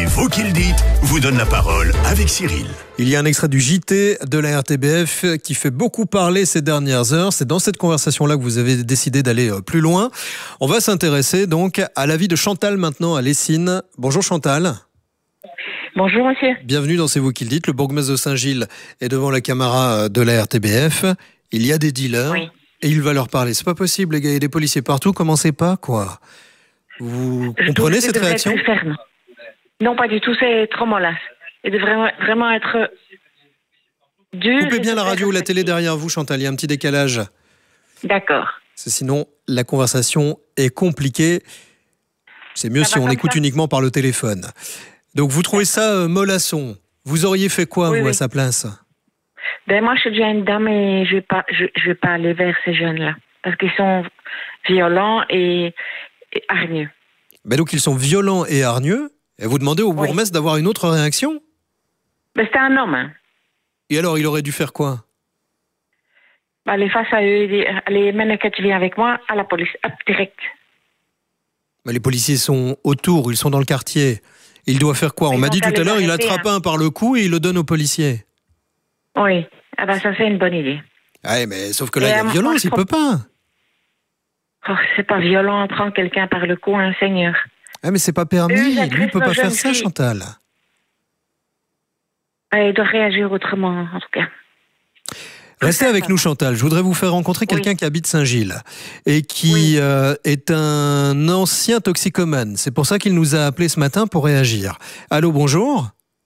Vous qui le dites vous donne la parole avec Cyril. Il y a un extrait du JT de la RTBF qui fait beaucoup parler ces dernières heures. C'est dans cette conversation-là que vous avez décidé d'aller plus loin. On va s'intéresser donc à la vie de Chantal maintenant à Lessines. Bonjour Chantal. Bonjour monsieur. Bienvenue dans C'est vous qui le dites. Le bourgmestre de Saint-Gilles est devant la caméra de la RTBF. Il y a des dealers et il va leur parler. C'est pas possible les gars, il y a des policiers partout. Commencez pas quoi. Vous comprenez cette réaction? Non, pas du tout, c'est trop mollasse. Et de vraiment être dur. Coupez bien la radio ou la télé derrière vous, Chantal, il y a un petit décalage. D'accord. Sinon, la conversation est compliquée. C'est mieux si on écoute uniquement par le téléphone. Donc, vous trouvez ça mollasson. Vous auriez fait quoi, vous, à sa place? Ben, moi, je suis déjà une dame et je vais pas aller vers ces jeunes-là. Parce qu'ils sont violents et hargneux. Ben donc, ils sont violents et hargneux. Et vous demandez au bourgmestre d'avoir une autre réaction? Ben, c'est un homme. Hein. Et alors, il aurait dû faire quoi? Aller face à eux, aller maintenant que tu viens avec moi, à la police, direct. Ben, les policiers sont autour, ils sont dans le quartier. Il doit faire quoi? On m'a dit tout à l'heure, il attrape un par le cou et il le donne aux policiers. Oui, ah ben, ça c'est une bonne idée. Ah, mais sauf que là, il y a violence, il peut pas. Oh, c'est pas violent, prendre quelqu'un par le cou, un seigneur. Ah mais c'est pas permis, lui il peut pas faire ça, Chantal. Il doit réagir autrement, en tout cas. Restez avec nous, Chantal. Je voudrais vous faire rencontrer quelqu'un qui habite Saint-Gilles et qui est un ancien toxicomane. C'est pour ça qu'il nous a appelé ce matin pour réagir. Allô, bonjour.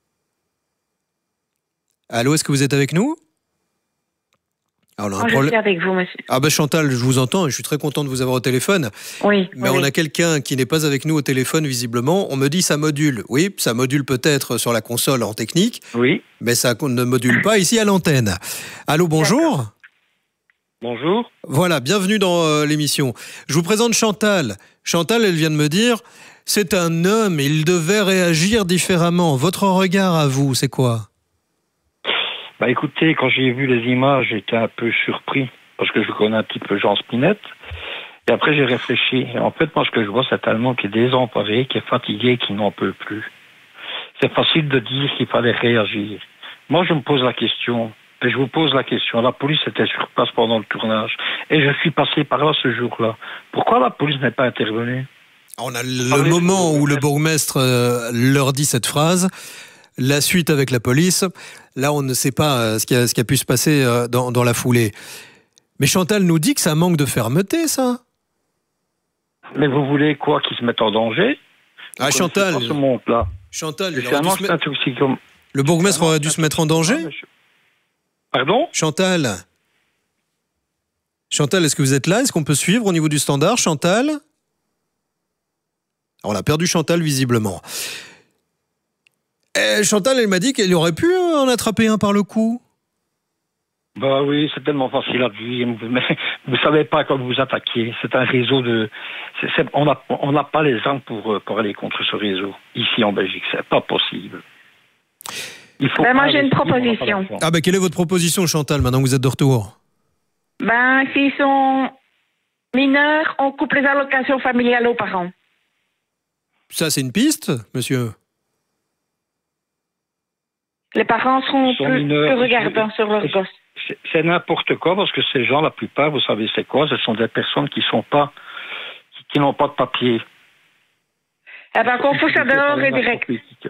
Allô, est-ce que vous êtes avec nous? Alors, je suis avec vous, monsieur. Ah ben Chantal, je vous entends et je suis très content de vous avoir au téléphone. Oui. Mais on a quelqu'un qui n'est pas avec nous au téléphone, visiblement. On me dit ça module. Oui, ça module peut-être sur la console en technique. Oui. Mais ça ne module pas ici à l'antenne. Allô, bonjour. Bonjour. Voilà, bienvenue dans l'émission. Je vous présente Chantal. Chantal, elle vient de me dire, c'est un homme, il devait réagir différemment. Votre regard à vous, c'est quoi? Bah écoutez, quand j'ai vu les images, j'étais un peu surpris, parce que je connais un petit peu Jean Spinette. Et après, j'ai réfléchi. Et en fait, moi, ce que je vois, c'est un Allemand qui est désemparé, qui est fatigué, qui n'en peut plus. C'est facile de dire qu'il fallait réagir. Moi, je me pose la question, et je vous pose la question. La police était sur place pendant le tournage, et je suis passé par là ce jour-là. Pourquoi la police n'est pas intervenue? On a le moment où le bourgmestre leur dit cette phrase. La suite avec la police, là on ne sait pas ce qui a pu se passer dans la foulée. Mais Chantal nous dit que ça manque de fermeté, ça. Mais vous voulez quoi, qu'ils se mettent en danger? Ah Chantal, ce monde-là. Chantal, le bourgmestre aurait dû se mettre en danger? Pardon? Chantal, est-ce que vous êtes là? Est-ce qu'on peut suivre au niveau du standard, Chantal? On a perdu Chantal visiblement. Chantal, elle m'a dit qu'elle aurait pu en attraper un par le cou. Bah oui, c'est tellement facile à dire, mais vous savez pas quand vous attaquez. C'est un réseau de... on n'a pas les armes pour aller contre ce réseau. Ici en Belgique, c'est pas possible. Moi j'ai une proposition. Ah ben quelle est votre proposition, Chantal, maintenant que vous êtes de retour? S'ils sont mineurs, on coupe les allocations familiales aux parents. Ça c'est une piste, monsieur? Les parents seront plus regardants sur leurs gosses. C'est n'importe quoi, parce que ces gens, la plupart, vous savez c'est quoi? Ce sont des personnes qui n'ont pas de papier. Eh ben, qu'on fout ça dehors et direct.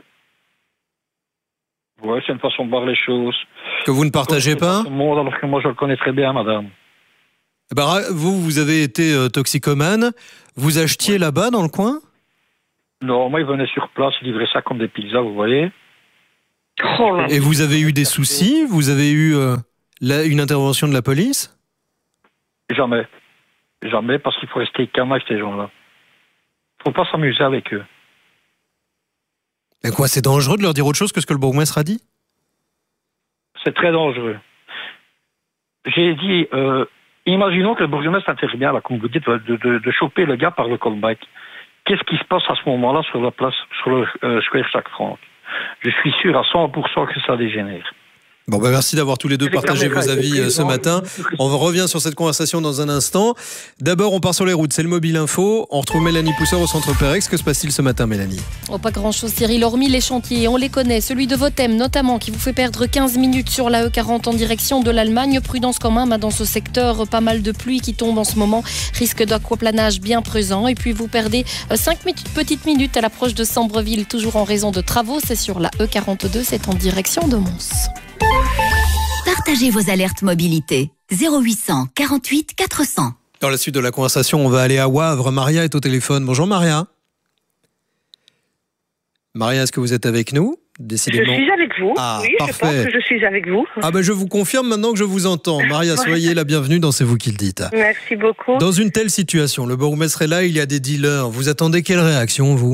Ouais, c'est une façon de voir les choses. Que vous ne partagez pas? Alors que moi, je le connais très bien, madame. Eh ben, vous avez été toxicomane. Vous achetiez là-bas, dans le coin? Non, moi, ils venaient sur place, ils livraient ça comme des pizzas, vous voyez. Et vous avez eu des soucis? Vous avez eu une intervention de la police? Jamais. Jamais, parce qu'il faut rester calme avec ces gens-là. Il ne faut pas s'amuser avec eux. Mais quoi, c'est dangereux de leur dire autre chose que ce que le bourgmestre a dit? C'est très dangereux. J'ai dit, imaginons que le bourgmestre intervient, là, comme vous dites, de choper le gars par le callback. Qu'est-ce qui se passe à ce moment-là sur la place, sur le Square Jacques Franck? Je suis sûr à 100% que ça dégénère. Bon, merci d'avoir tous les deux partagé vos avis ce matin. On revient sur cette conversation dans un instant. D'abord, on part sur les routes. C'est le Mobile Info. On retrouve Mélanie Pousseur au centre Pérex. Que se passe-t-il ce matin, Mélanie ? Pas grand-chose, Cyril, hormis les chantiers. On les connaît. Celui de Votem, notamment, qui vous fait perdre 15 minutes sur la E40 en direction de l'Allemagne. Prudence quand même dans ce secteur. Pas mal de pluie qui tombe en ce moment. Risque d'aquaplanage bien présent. Et puis, vous perdez 5 petites minutes à l'approche de Sambreville, toujours en raison de travaux. C'est sur la E42. C'est en direction de Mons. Partagez vos alertes mobilité. 0800 48 400. Dans la suite de la conversation, on va aller à Wavre. Maria est au téléphone. Bonjour Maria. Maria, est-ce que vous êtes avec nous ? Décidément. Je suis avec vous. Ah, oui, parfait. je pense que je suis avec vous. Je vous confirme maintenant que je vous entends. Maria, soyez la bienvenue dans C'est vous qui le dites. Merci beaucoup. Dans une telle situation, le bourgmestre est là, il y a des dealers. Vous attendez quelle réaction, vous ?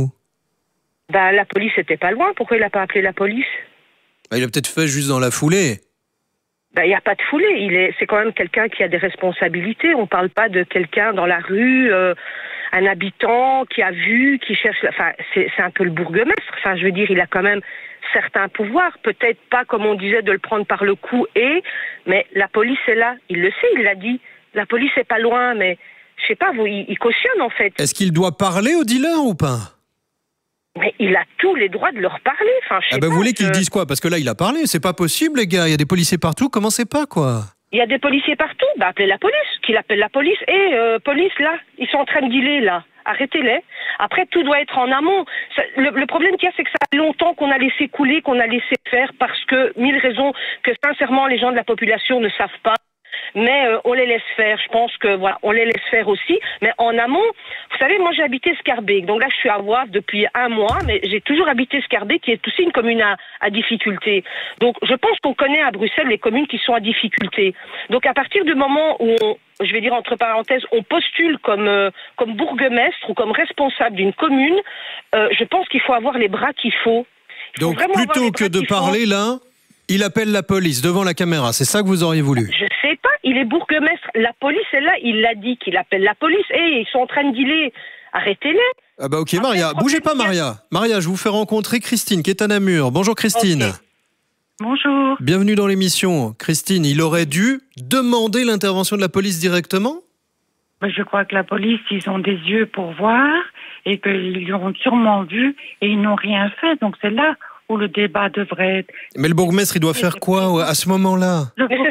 La police n'était pas loin. Pourquoi il n'a pas appelé la police ? Il a peut-être fait juste dans la foulée. Il n'y a pas de foulée. C'est quand même quelqu'un qui a des responsabilités. On ne parle pas de quelqu'un dans la rue, un habitant qui a vu, qui cherche... Enfin, c'est un peu le bourgmestre. Enfin, je veux dire, il a quand même certains pouvoirs. Peut-être pas, comme on disait, de le prendre par le cou. Mais la police est là. Il le sait, il l'a dit. La police n'est pas loin, mais je sais pas, il cautionne en fait. Est-ce qu'il doit parler aux dealers ou pas ? Mais il a tous les droits de leur parler. Enfin, vous voulez qu'il dise quoi ? Parce que là, il a parlé. C'est pas possible, les gars. Il y a des policiers partout. Commencez pas, quoi. Il y a des policiers partout. Appelez la police. Qu'il appelle la police. Police, là, ils sont en train de dealer, là. Arrêtez-les. Après, tout doit être en amont. Le problème qu'il y a, c'est que ça fait longtemps qu'on a laissé couler, qu'on a laissé faire, parce que, 1000 raisons que, sincèrement, les gens de la population ne savent pas. Mais on les laisse faire, je pense que voilà, on les laisse faire aussi. Mais en amont, vous savez, moi j'ai habité Scarbeck, donc là je suis à Wavre depuis 1 mois, mais j'ai toujours habité Scarbeck, qui est aussi une commune à difficulté. Donc je pense qu'on connaît à Bruxelles les communes qui sont à difficulté. Donc à partir du moment où je vais dire entre parenthèses, on postule comme bourgmestre ou comme responsable d'une commune, je pense qu'il faut avoir les bras qu'il faut. Donc plutôt que de parler là, il appelle la police devant la caméra. C'est ça que vous auriez voulu ? Je sais pas. Il est bourgmestre. La police est là. Il l'a dit qu'il appelle la police. Ils sont en train de dealer. Arrêtez-les. Ok, Maria. Bougez pas, Maria. Maria, je vous fais rencontrer Christine, qui est à Namur. Bonjour, Christine. Okay. Bonjour. Bienvenue dans l'émission. Christine, il aurait dû demander l'intervention de la police directement ? Je crois que la police, ils ont des yeux pour voir et qu'ils l'auront sûrement vu et ils n'ont rien fait. Donc c'est là où le débat devrait être. Mais le bourgmestre, il doit faire quoi à ce moment-là ?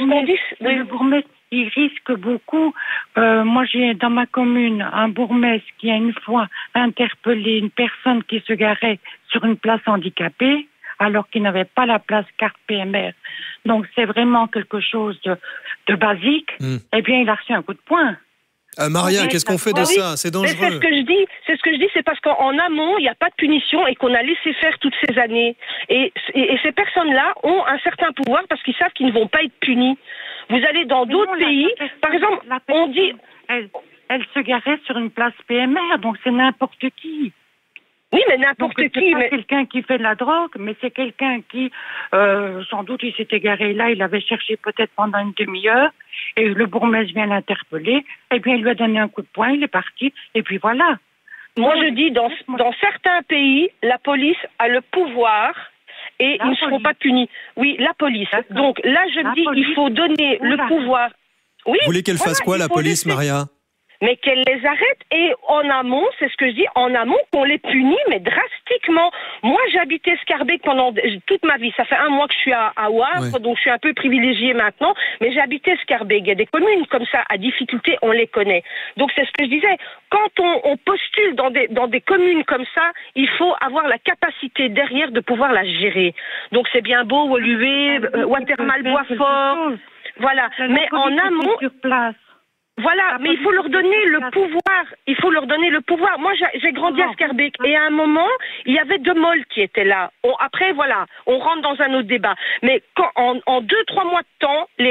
Le bourgmestre, il risque beaucoup. Moi, j'ai dans ma commune un bourgmestre qui a une fois interpellé une personne qui se garait sur une place handicapée alors qu'il n'avait pas la place carte PMR. Donc, c'est vraiment quelque chose de basique. Eh bien, il a reçu un coup de poing. Maria, qu'est-ce qu'on fait de ça ? C'est dangereux. C'est ce que je dis, c'est parce qu'en amont, il n'y a pas de punition et qu'on a laissé faire toutes ces années. Et ces personnes-là ont un certain pouvoir parce qu'ils savent qu'ils ne vont pas être punis. Vous allez dans d'autres pays, par exemple, on dit... Elle se garait sur une place PMR, donc c'est n'importe qui. Oui, mais n'importe qui. C'est pas quelqu'un qui fait de la drogue, mais c'est quelqu'un qui, sans doute, il s'est égaré là, il avait cherché peut-être pendant une demi-heure, et le bourgmestre vient l'interpeller, et bien il lui a donné un coup de poing, il est parti, et puis voilà. Moi je dis, dans certains pays, la police a le pouvoir, et ils ne seront pas punis. Oui, la police. D'accord. Donc là, je me dis, il faut donner le pouvoir. Oui, vous voulez qu'elle fasse quoi, la police, Maria ? Mais qu'elle les arrête et en amont, c'est ce que je dis, en amont, qu'on les punit, mais drastiquement. Moi, j'ai habité Scarbeck pendant toute ma vie. Ça fait 1 mois que je suis à Wavre, donc je suis un peu privilégiée maintenant, mais j'ai habité Scarbeck. Il y a des communes comme ça, à difficulté, on les connaît. Donc c'est ce que je disais. Quand on postule dans des communes comme ça, il faut avoir la capacité derrière de pouvoir la gérer. Donc c'est bien beau, Woluwe, Watermal, Boisfort, voilà. Mais en amont... Sur place. Voilà, mais il faut leur donner le pouvoir. Il faut leur donner le pouvoir. Moi, j'ai grandi à Scarbeck et à un moment, il y avait 2 molles qui étaient là. Après, voilà, on rentre dans un autre débat. Mais en 2-3 mois de temps,